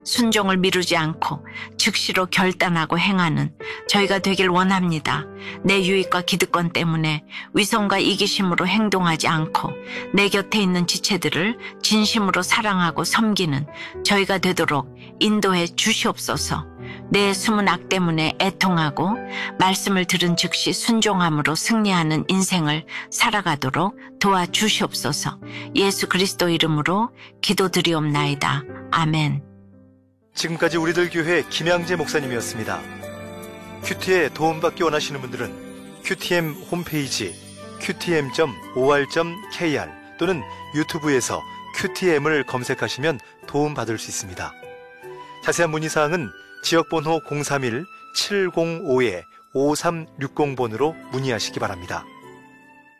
순종을 미루지 않고 즉시로 결단하고 행하는 저희가 되길 원합니다. 내 유익과 기득권 때문에 위선과 이기심으로 행동하지 않고 내 곁에 있는 지체들을 진심으로 사랑하고 섬기는 저희가 되도록 인도해 주시옵소서. 내 숨은 악 때문에 애통하고 말씀을 들은 즉시 순종함으로 승리하는 인생을 살아가도록 도와주시옵소서. 예수 그리스도 이름으로 기도드리옵나이다. 아멘. 지금까지 우리들 교회 김양재 목사님이었습니다. 큐티에 도움받기 원하시는 분들은 QTM 홈페이지 qtm.or.kr 또는 유튜브에서 QTM을 검색하시면 도움받을 수 있습니다. 자세한 문의사항은 지역번호 031-705-5360번으로 문의하시기 바랍니다.